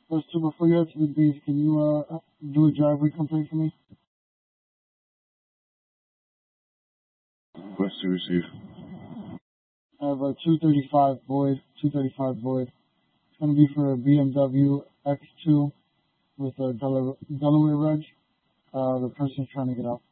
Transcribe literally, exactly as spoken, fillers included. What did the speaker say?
First two, before you head to the base, can you uh do a driveway complaint for me? Request to receive. I have a two thirty-five void, two thirty-five void. It's going to be for a B M W X two with a Delaware, Delaware reg. Uh, the person's trying to get out.